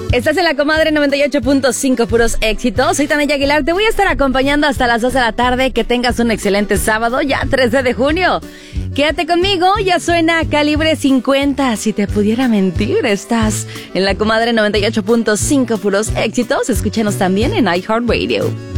Estás en la Comadre 98.5, puros éxitos. Soy Tania Aguilar, te voy a estar acompañando hasta las 2 de la tarde. Que tengas un excelente sábado, ya 13 de junio. Quédate conmigo, ya suena Calibre 50. Si te pudiera mentir, estás en la Comadre 98.5, puros éxitos. Escúchanos también en iHeartRadio.